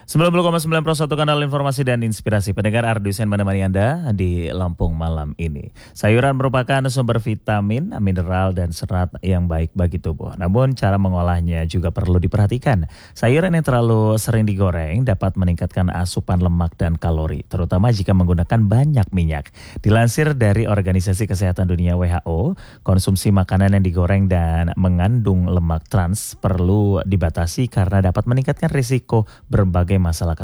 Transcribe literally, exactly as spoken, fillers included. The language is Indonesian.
sembilan puluh koma sembilan Pro satu kanal informasi dan inspirasi. Pendengar Ardusen menemani Anda di Lampung malam ini. Sayuran merupakan sumber vitamin, mineral, dan serat yang baik bagi tubuh. Namun cara mengolahnya juga perlu diperhatikan. Sayuran yang terlalu sering digoreng dapat meningkatkan asupan lemak dan kalori, terutama jika menggunakan banyak minyak. Dilansir dari Organisasi Kesehatan Dunia W H O, konsumsi makanan yang digoreng dan mengandung lemak trans perlu dibatasi karena dapat meningkatkan risiko berbagai masalah